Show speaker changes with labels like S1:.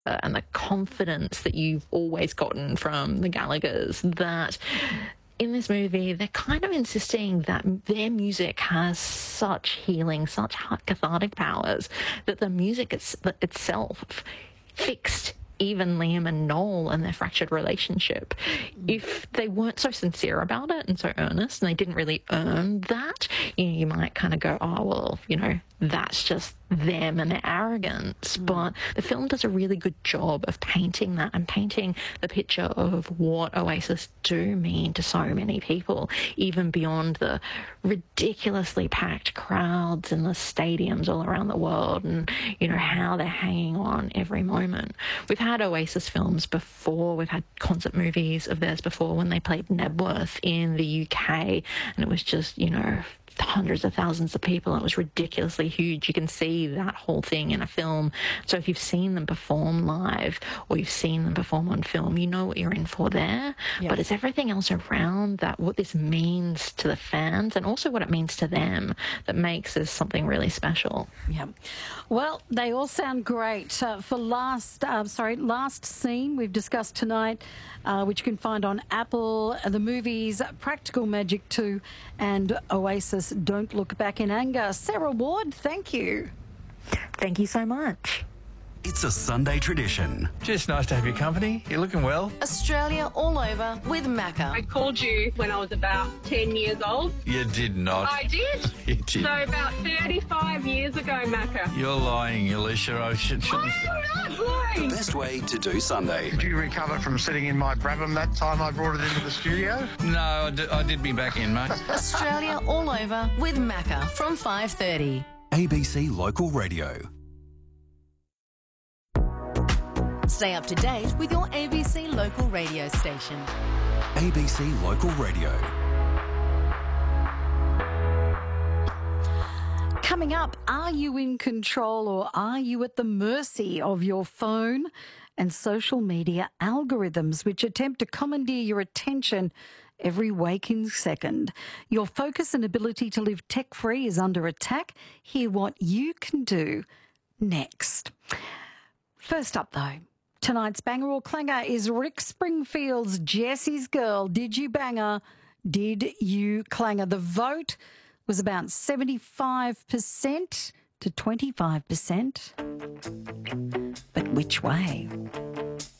S1: and the confidence that you've always gotten from the Gallaghers, that in this movie, they're kind of insisting that their music has such healing, such cathartic powers, that the music itself fixed even Liam and Noel and their fractured relationship. If they weren't so sincere about it and so earnest, and they didn't really earn that, you might kind of go, oh, well, that's just them and their arrogance. But the film does a really good job of painting that and painting the picture of what Oasis do mean to so many people, even beyond the ridiculously packed crowds in the stadiums all around the world, and, how they're hanging on every moment. We've had Oasis films before. We've had concert movies of theirs before when they played Nebworth in the UK, and it was just, hundreds of thousands of people. It was ridiculously huge. You can see that whole thing in a film. So if you've seen them perform live or you've seen them perform on film, you know what you're in for there. Yep. But it's everything else around that, what this means to the fans and also what it means to them, that makes this something really special.
S2: Yeah. Well, they all sound great. For Last Scene, we've discussed tonight, which you can find on Apple, the movies Practical Magic 2 and Oasis Don't Look Back in Anger. Sarah Ward, thank you.
S1: Thank you so much.
S3: It's a Sunday tradition.
S4: Just nice to have your company. You're looking well.
S5: Australia all over with Macca.
S6: I called you when I was about 10 years old.
S4: You did not.
S6: I did.
S4: You did.
S6: So about 35 years ago, Macca.
S4: You're lying, Alicia.
S6: I am not lying.
S3: The best way to do Sunday.
S7: Did you recover from sitting in my Brabham that time I brought it into the studio?
S4: No, I did be back in, mate.
S5: Australia all over with Macca from 5:30.
S3: ABC Local Radio.
S5: Stay up to date with your ABC local radio station.
S3: ABC Local Radio.
S2: Coming up, are you in control or are you at the mercy of your phone and social media algorithms which attempt to commandeer your attention every waking second? Your focus and ability to live tech-free is under attack. Hear what you can do next. First up, though, tonight's banger or clanger is Rick Springfield's Jessie's Girl. Did you bang her? Did you clanger? The vote was about 75% to 25%. But which way?